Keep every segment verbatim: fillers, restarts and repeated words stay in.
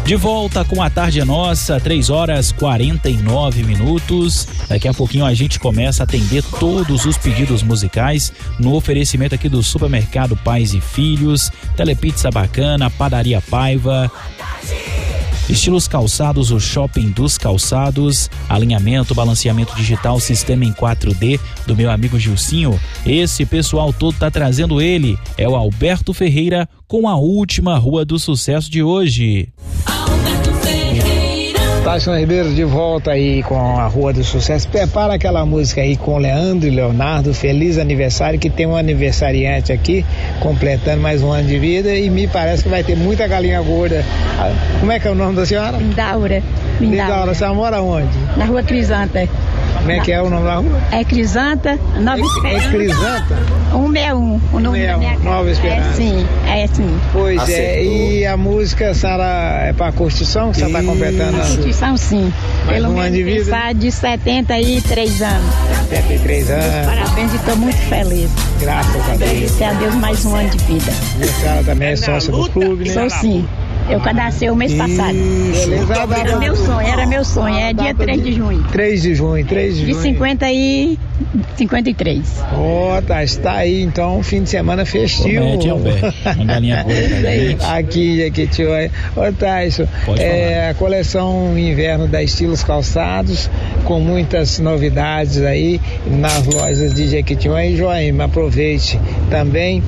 De volta com A Tarde é Nossa, três horas e quarenta e nove minutos. Daqui a pouquinho a gente começa a atender todos os pedidos musicais no oferecimento aqui do Supermercado Pais e Filhos, Telepizza Bacana, Padaria Paiva, Estilos Calçados, o Shopping dos Calçados, alinhamento, balanceamento digital, sistema em quatro D do meu amigo Gilcinho. Esse pessoal todo tá trazendo ele, é o Alberto Ferreira com a última Rua do Sucesso de hoje. Alberto Ferreira. Tyson Ribeiro de volta aí com a Rua do Sucesso. Prepara aquela música aí com Leandro e Leonardo, Feliz Aniversário, que tem um aniversariante aqui, completando mais um ano de vida, e me parece que vai ter muita galinha gorda. Como é que é o nome da senhora? Mindaura. Mindaura, você mora onde? Na Rua Crisanta. Como é que é o nome da rua? É Crisanta, Nova Esperança. É Crisanta? cento e um, o nome da minha casa. Nova Esperança. É sim, é sim. Pois Acertou. é, e a música, Sara, é pra Constituição que você tá completando? A Constituição, sim. Mais Pelo um ano menos de vida? aniversário de setenta e três anos. setenta e três anos. Parabéns, e estou muito feliz. Graças a Deus. Agradecer a Deus mais um ano de vida. E a senhora também é sócia do clube, né? Sou sim. Eu cadastrei o mês passado. Beleza, Era meu sonho, era meu sonho. É dia três de junho. três de junho, três de De junho. cinquenta e cinquenta e três. Ó, tá, está aí então, fim de semana festivo. Promete, Alberto. Uma galinha gorda pra gente. Aqui, Jequitinhonha. Ô, Tyson, Pode é, a coleção inverno da Estilos Calçados, com muitas novidades aí nas lojas de Jequitinhonha e Joaíma. Aproveite também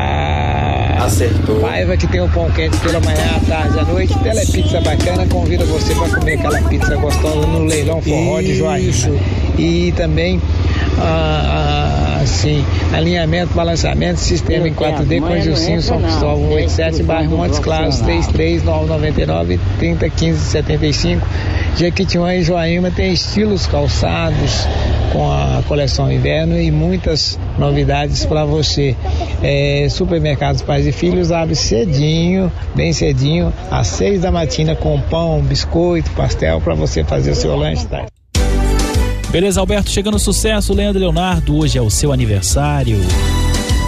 a Acertou. Paiva, que tem o pão quente pela manhã, à tarde, à noite. Telepizza Bacana, convida você para comer aquela pizza gostosa no leilão forró de Joaíma. E também ah, ah, assim, alinhamento, balanceamento, sistema em quatro D com Gilcinho, São Cristóvão, cento e oitenta e sete, bairro Montes Claros, três três nove nove nove, trinta quinze setenta e cinco. Jequitinhonha e Joaíma tem Estilos Calçados com a coleção inverno e muitas novidades para você. É, Supermercados Pais e Filhos abre cedinho, bem cedinho, às seis da matina, com pão, biscoito, pastel, para você fazer o seu lanche, tá? Beleza, Alberto, chegando no sucesso, Leandro e Leonardo, hoje é o seu aniversário.